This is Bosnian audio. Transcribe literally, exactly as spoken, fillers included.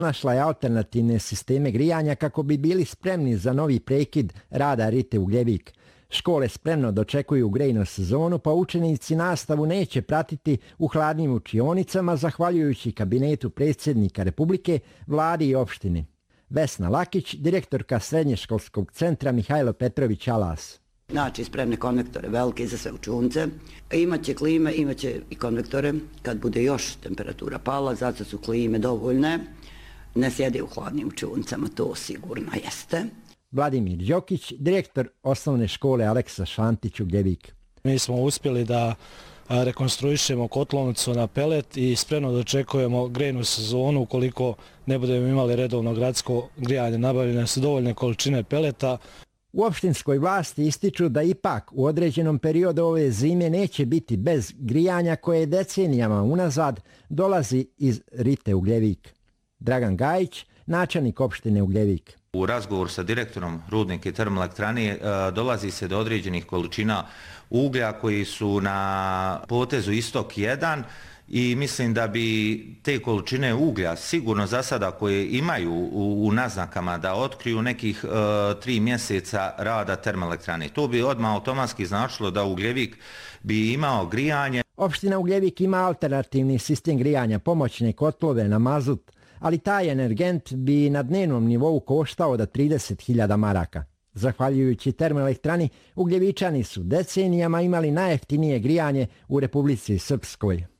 našla je alternativne sisteme grijanja kako bi bili spremni za novi prekid rada Rite Ugljevik. Škole spremno dočekuju grejnu sezonu, pa učenici nastavu neće pratiti u hladnim učionicama zahvaljujući kabinetu predsjednika Republike, vladi i opštini. Vesna Lakić, direktorka Srednješkolskog centra Mihajlo Petrović Alas. Znači spremne konvektore velike za sve učionce. Imaće klime, imaće i konvektore kad bude još temperatura pala, zato su klime dovoljne. Ne sjede u hladnim učionicama, to sigurno jeste. Vladimir Đokić, direktor osnovne škole Aleksa Šantić Ugljevik. Mi smo uspjeli da rekonstruišemo kotlovnicu na pelet i spremno dočekujemo grejnu sezonu ukoliko ne budemo imali redovno gradsko grijanje. Nabavljene su dovoljne količine peleta. U opštinskoj vlasti ističu da ipak u određenom periodu ove zime neće biti bez grijanja koje decenijama unazad dolazi iz Rite Ugljevik. Dragan Gajić, načelnik opštine Ugljevik. U razgovoru sa direktorom rudnika i termoelektrane dolazi se do određenih količina uglja koji su na potezu istok jedan i mislim da bi te količine uglja sigurno za sada koje imaju u, u naznakama da otkriju nekih e, tri mjeseca rada termoelektrane. To bi odmah automatski značilo da Ugljevik bi imao grijanje. Opština Ugljevik ima alternativni sistem grijanja, pomoćne kotlove na mazut, ali taj energent bi na dnevnom nivou koštao do trideset hiljada maraka. Zahvaljujući termoelektrani, Ugljevičani su decenijama imali najjeftinije grijanje u Republici Srpskoj.